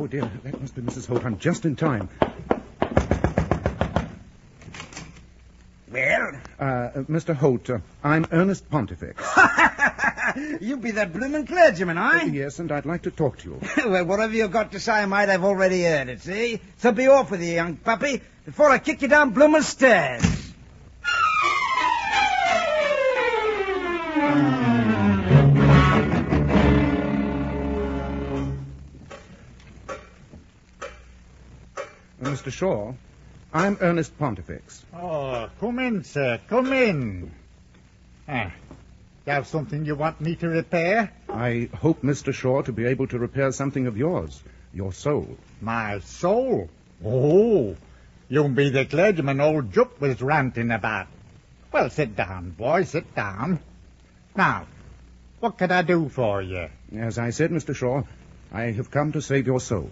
Oh, dear, that must be Mrs. Holt. I'm just in time. Well? Mr. Holt, I'm Ernest Pontifex. You be that bloomin' clergyman, eh? Yes, and I'd like to talk to you. Well, whatever you've got to say, I might have already heard it, see? So be off with you, young puppy, before I kick you down bloomin' stairs. Mr. Shaw, I'm Ernest Pontifex. Oh, come in, sir. Come in. You have something you want me to repair? I hope, Mr. Shaw, to be able to repair something of yours, your soul. My soul? Oh, you be the clergyman old Jupp was ranting about. Well, sit down, boy, sit down. Now, what can I do for you? As I said, Mr. Shaw, I have come to save your soul.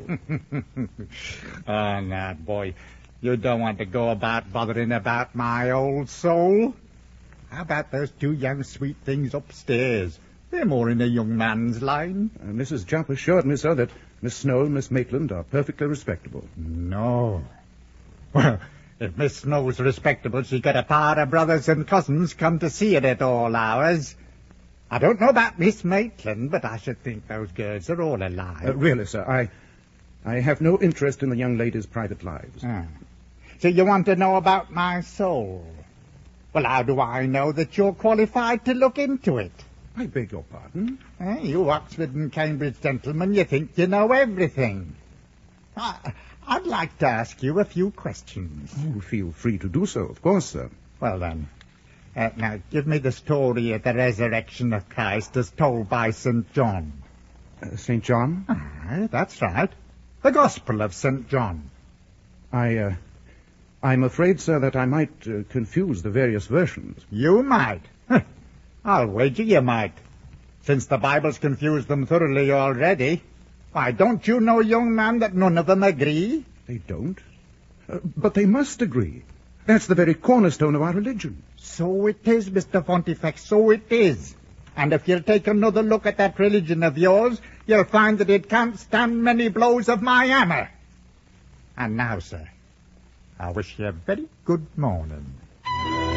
Oh, now, boy, you don't want to go about bothering about my old soul. How about those two young sweet things upstairs? They're more in a young man's line. Mrs. Jupp assured me, sir, that Miss Snow and Miss Maitland are perfectly respectable. No. Well, if Miss Snow's respectable, she got a pair of brothers and cousins come to see it at all hours. I don't know about Miss Maitland, but I should think those girls are all alive. Really, sir, I have no interest in the young ladies' private lives. So you want to know about my soul? Well, how do I know that you're qualified to look into it? I beg your pardon? You Oxford and Cambridge gentlemen, you think you know everything. I'd like to ask you a few questions. Oh, feel free to do so, of course, sir. Well, then, now give me the story of the resurrection of Christ as told by St. John. St. John? That's right. The Gospel of St. John. I'm afraid, sir, that I might confuse the various versions. You might. I'll wager you might. Since the Bible's confused them thoroughly already. Why, don't you know, young man, that none of them agree? They don't? But they must agree. That's the very cornerstone of our religion. So it is, Mr. Pontifex, so it is. And if you'll take another look at that religion of yours, you'll find that it can't stand many blows of my hammer. And now, sir, I wish you a very good morning.